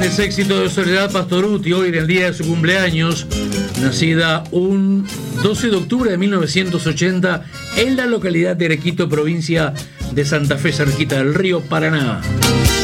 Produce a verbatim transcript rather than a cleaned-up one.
Grandes éxitos de Soledad Pastorutti, hoy en el día de su cumpleaños, nacida un doce de octubre de mil novecientos ochenta en la localidad de Arequito, provincia de Santa Fe, cerquita del río Paraná.